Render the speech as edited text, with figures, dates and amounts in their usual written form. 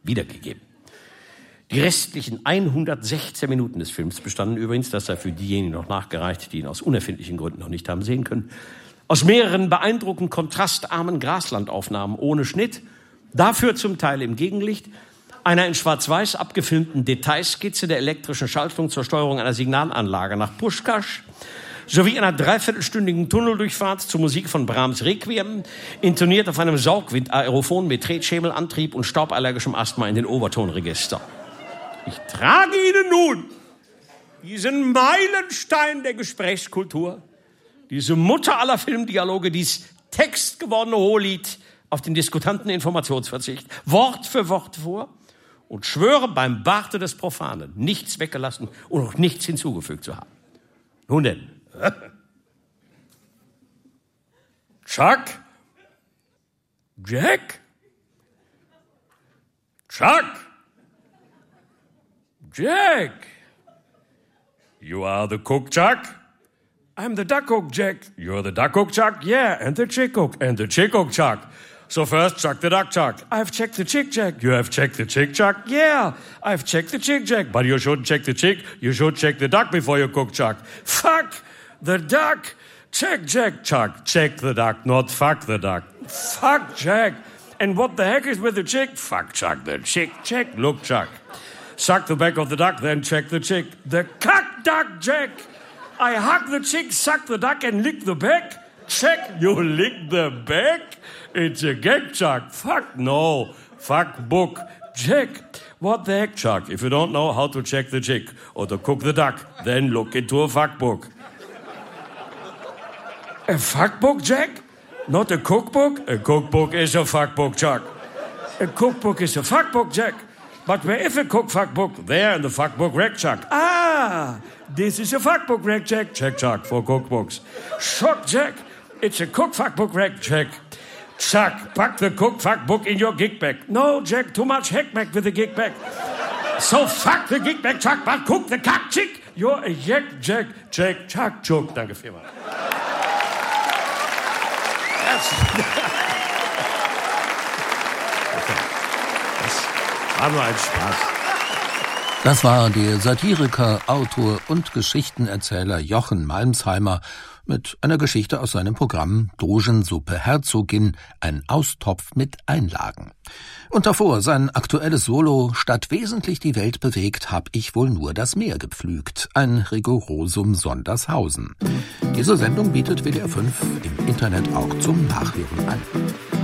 wiedergegeben. Die restlichen 116 Minuten des Films bestanden übrigens, das sei für diejenigen noch nachgereicht, die ihn aus unerfindlichen Gründen noch nicht haben sehen können, aus mehreren beeindruckend kontrastarmen Graslandaufnahmen ohne Schnitt, dafür zum Teil im Gegenlicht, einer in Schwarz-Weiß abgefilmten Detailskizze der elektrischen Schaltung zur Steuerung einer Signalanlage nach Puschkasch sowie einer dreiviertelstündigen Tunneldurchfahrt zur Musik von Brahms Requiem, intoniert auf einem Saugwind-Aerophon mit Tretschemelantrieb und stauballergischem Asthma in den Obertonregister. Ich trage Ihnen nun diesen Meilenstein der Gesprächskultur, diese Mutter aller Filmdialoge, dies textgewordene Hohlied auf den diskutanten Informationsverzicht, Wort für Wort vor und schwöre beim Barte des Profanen, nichts weggelassen und auch nichts hinzugefügt zu haben. Nun denn. Chuck? Jack? Chuck? Jack? You are the cook, Chuck? I'm the duck cook, Jack. You're the duck cook, Chuck? Yeah, and the chick cook. And the chick cook, Chuck. So first, chuck the duck, Chuck. I've checked the chick, Jack. You have checked the chick, Chuck? Yeah, I've checked the chick, Jack. But you shouldn't check the chick. You should check the duck before you cook, Chuck. Fuck the duck. Check, Jack, Chuck. Check the duck, not fuck the duck. Fuck, Jack. And what the heck is with the chick? Fuck, Chuck, the chick. Check, look, Chuck. Suck the back of the duck, then check the chick. The cuck duck, Jack. I hug the chick, suck the duck, and lick the back. Check, you lick the back? It's a gag, Chuck. Fuck no. Fuck book. Jack. What the heck, Chuck? If you don't know how to check the chick or to cook the duck, then look into a fuck book. A fuck book, Jack? Not a cookbook? A cookbook is a fuck book, Chuck. A cookbook is a fuck book, Jack. But where is a cook fuck book? There in the fuck book rack, Chuck. Ah, this is a fuck book rack, Jack. Check, Chuck, for cookbooks. Shock, Jack. It's a cook fuck book rack, Jack. Chuck, pack the cook fuck book in your gig bag. No, Jack, too much heck back with the gig bag. So fuck the gig bag, Chuck, but cook the cock chick. You're a yak, Jack, Jack, Chuck, Chuck. Danke vielmals. Das war nur ein Spaß. Das war der Satiriker, Autor und Geschichtenerzähler Jochen Malmsheimer mit einer Geschichte aus seinem Programm Dogensuppe Herzogin, ein Austopf mit Einlagen. Und davor sein aktuelles Solo Statt wesentlich die Welt bewegt, hab ich wohl nur das Meer gepflügt, ein Rigorosum Sondershausen. Diese Sendung bietet WDR 5 im Internet auch zum Nachhören an.